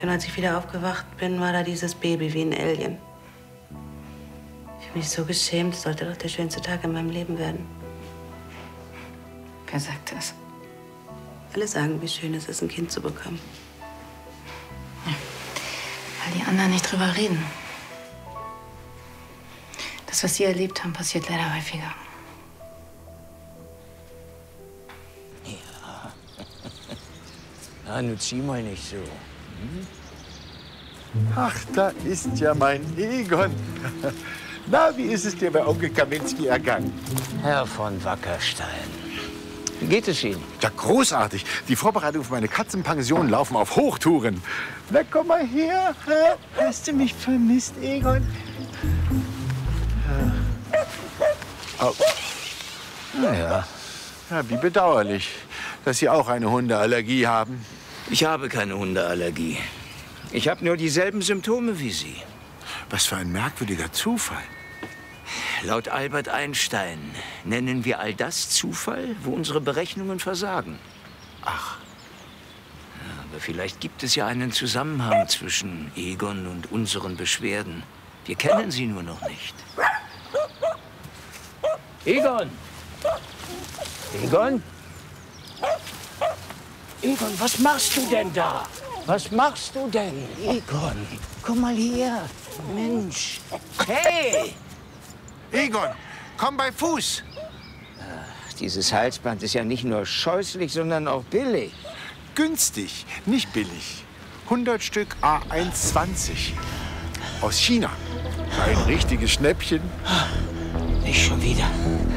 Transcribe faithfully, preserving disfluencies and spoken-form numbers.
Und als ich wieder aufgewacht bin, war da dieses Baby wie ein Alien. Ich habe mich so geschämt. Es sollte doch der schönste Tag in meinem Leben werden. Wer sagt das? Alle sagen, wie schön es ist, ein Kind zu bekommen. Ja, weil die anderen nicht drüber reden. Das, was Sie erlebt haben, passiert leider häufiger. Ja. Na, nun zieh mal nicht so. Hm? Ach, da ist ja mein Egon. Na, wie ist es dir bei Onkel Kaminski ergangen? Herr von Wackerstein, wie geht es Ihnen? Ja, großartig. Die Vorbereitungen für meine Katzenpension laufen auf Hochtouren. Na, komm mal her. Hast du mich vermisst, Egon? Oh. Na ja. Ja, wie bedauerlich, dass Sie auch eine Hundeallergie haben. Ich habe keine Hundeallergie. Ich habe nur dieselben Symptome wie Sie. Was für ein merkwürdiger Zufall. Laut Albert Einstein nennen wir all das Zufall, wo unsere Berechnungen versagen. Ach. Ja, aber vielleicht gibt es ja einen Zusammenhang zwischen Egon und unseren Beschwerden. Wir kennen sie nur noch nicht. Egon! Egon? Egon, was machst du denn da? Was machst du denn? Egon, komm mal her. Mensch. Hey! Egon, komm bei Fuß. Ach, dieses Halsband ist ja nicht nur scheußlich, sondern auch billig. Günstig, nicht billig. hundert Stück A eins zwanzig. Aus China. Ein richtiges Schnäppchen. Nicht schon wieder.